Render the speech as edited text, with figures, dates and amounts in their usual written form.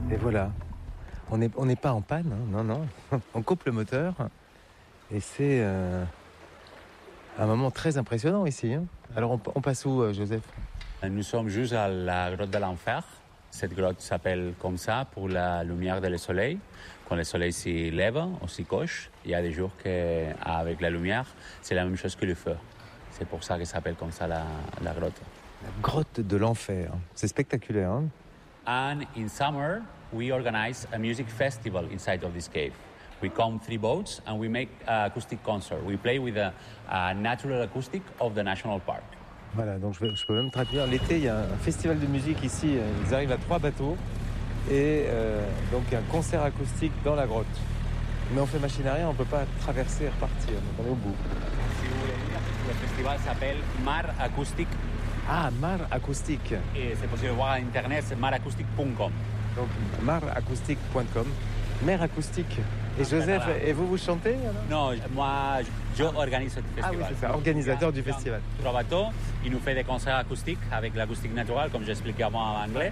Et voilà. On n'est pas en panne, hein, non. On coupe le moteur. Et c'est un moment très impressionnant ici. Hein. Alors on passe où, Joseph ? Nous sommes juste à la grotte de l'enfer. Cette grotte s'appelle comme ça pour la lumière du soleil. Quand le soleil s'y lève, on s'y coche. Il y a des jours qu'avec la lumière, c'est la même chose que le feu. C'est pour ça que ça s'appelle comme ça la grotte. La grotte de l'enfer. C'est spectaculaire. Hein. And in summer, we organize a music festival inside of this cave. We come 3 boats and we make an acoustic concert. We play with a natural acoustic of the national park. Voilà, donc je peux même traduire. L'été, il y a un festival de musique ici. Ils arrivent à 3 bateaux. Et donc un concert acoustique dans la grotte. Mais on fait machine à rien, on ne peut pas traverser et repartir. Donc on est au bout. Si vous voulez dire, le festival s'appelle Mar Acoustic. Ah, Mar Acoustic. Et c'est possible de voir à internet, c'est maracoustic.com. Donc maracoustic.com. Mer acoustique. Et Joseph, et vous chantez alors ? Non, moi, je organise ce festival. Ah oui, c'est ça, organisateur du festival. 3 bateaux, il nous fait des concerts acoustiques avec l'acoustique naturelle, comme j'expliquais avant en anglais.